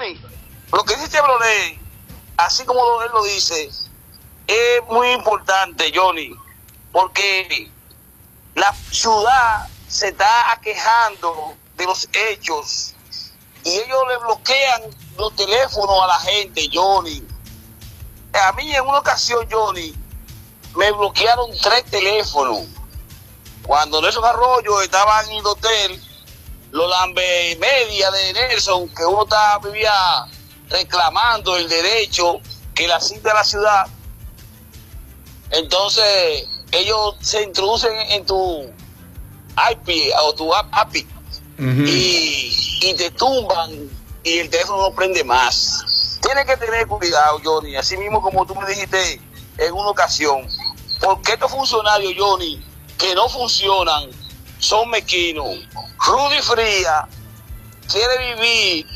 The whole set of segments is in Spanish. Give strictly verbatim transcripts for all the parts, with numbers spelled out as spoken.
Johnny, lo que dice Chevrolet, así como él lo dice, es muy importante, Johnny, porque la ciudad se está aquejando de los hechos y ellos le bloquean los teléfonos a la gente, Johnny. A mí en una ocasión, Johnny, me bloquearon tres teléfonos. Cuando Nelson Arroyo estaba en el hotel, los lambe media de Nelson, que uno estaba, vivía reclamando el derecho que la cita a la ciudad, entonces ellos se introducen en tu I P o tu A P I uh-huh. y, y te tumban y el teléfono no prende más. Tienes que tener cuidado, Johnny, así mismo como tú me dijiste en una ocasión, porque estos funcionarios, Johnny, que no funcionan, son mequinos. Rudy Fría quiere vivir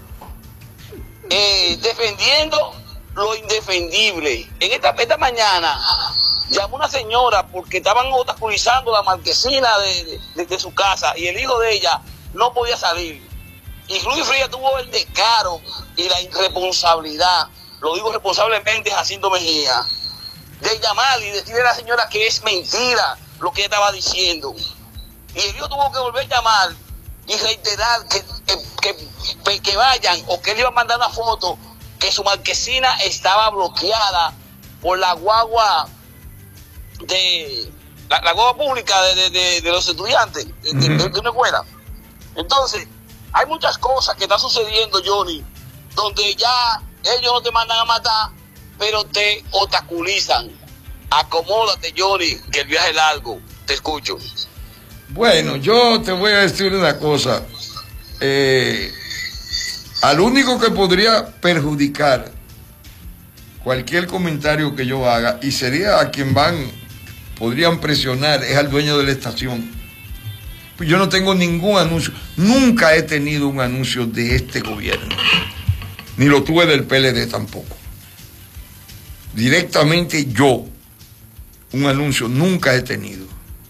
eh, defendiendo lo indefendible. En esta, esta mañana llamó una señora porque estaban obstaculizando la marquesina de, de, de su casa y el hijo de ella no podía salir. Y Rudy Fría tuvo el descaro y la irresponsabilidad, lo digo responsablemente, Jacinto Mejía, de llamar y decirle a la señora que es mentira lo que ella estaba diciendo. Y el hijo tuvo que volver a llamar y reiterar que, que, que, que vayan, o que él iba a mandar una foto que su marquesina estaba bloqueada por la guagua de la, la guagua pública de, de, de, de los estudiantes de, de, de, de una escuela. Entonces, hay muchas cosas que están sucediendo, Johnny, donde ya ellos no te mandan a matar, pero te obstaculizan. Acomódate, Johnny, que el viaje es largo. Te escucho. Bueno, yo te voy a decir una cosa. Eh, al único que podría perjudicar cualquier comentario que yo haga, y sería a quien van, podrían presionar, es al dueño de la estación. Pues yo no tengo ningún anuncio. Nunca he tenido un anuncio de este gobierno. Ni lo tuve del P L D tampoco. Directamente yo, un anuncio nunca he tenido.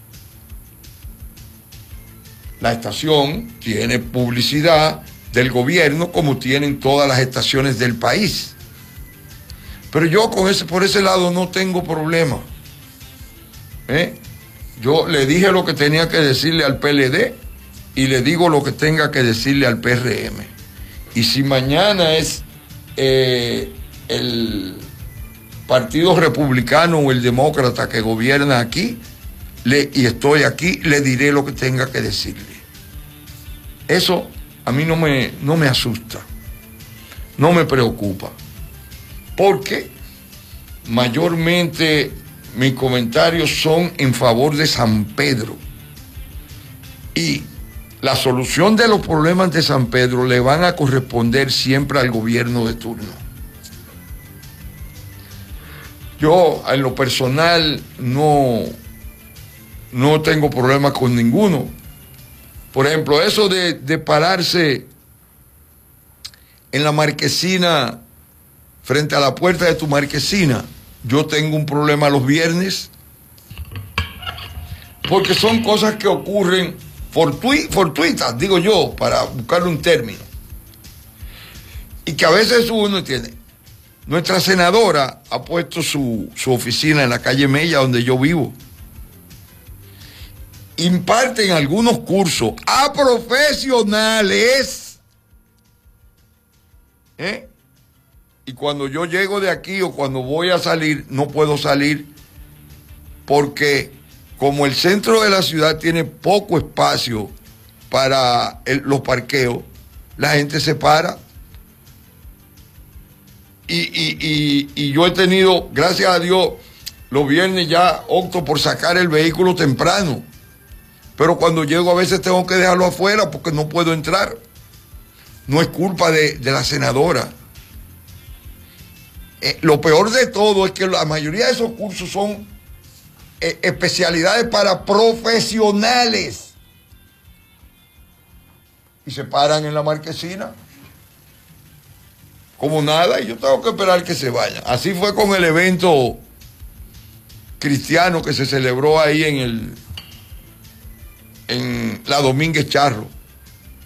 La estación tiene publicidad del gobierno como tienen todas las estaciones del país. Pero yo con ese, por ese lado no tengo problema. ¿Eh? Yo le dije lo que tenía que decirle al P L D y le digo lo que tenga que decirle al P R M. Y si mañana es eh, el Partido Republicano o el Demócrata que gobierna aquí, le, y estoy aquí, le diré lo que tenga que decirle. Eso a mí no me, no me asusta, no me preocupa, porque mayormente mis comentarios son en favor de San Pedro, y la solución de los problemas de San Pedro le van a corresponder siempre al gobierno de turno. Yo, en lo personal, no, no tengo problemas con ninguno. Por ejemplo, eso de, de pararse en la marquesina, frente a la puerta de tu marquesina, yo tengo un problema los viernes, porque son cosas que ocurren fortui, fortuitas, digo yo, para buscarle un término, y que a veces uno tiene. Nuestra senadora ha puesto su, su oficina en la calle Mella, donde yo vivo. Imparten algunos cursos a profesionales. ¿Eh? Y cuando yo llego de aquí o cuando voy a salir, no puedo salir porque como el centro de la ciudad tiene poco espacio para el, los parqueos, la gente se para. Y, y, y, y yo he tenido, gracias a Dios, los viernes ya opto por sacar el vehículo temprano. Pero cuando llego a veces tengo que dejarlo afuera porque no puedo entrar. No es culpa de, de la senadora. Eh, lo peor de todo es que la mayoría de esos cursos son eh, especialidades para profesionales. Y se paran en la marquesina como nada, y yo tengo que esperar que se vayan. Así fue con el evento cristiano que se celebró ahí en el en la Domínguez Charro.